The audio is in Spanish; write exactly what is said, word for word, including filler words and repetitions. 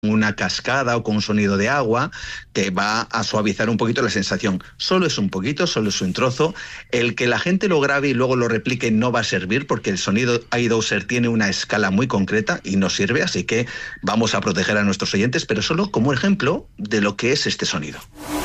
una cascada o con un sonido de agua que va a suavizar un poquito la sensación. Solo es un poquito, solo es un trozo. El que la gente lo grabe y luego lo replique no va a servir porque el sonido iDozer tiene una escala muy concreta y no sirve, así que vamos a proteger a nuestros oyentes, pero solo como ejemplo de lo que es este sonido.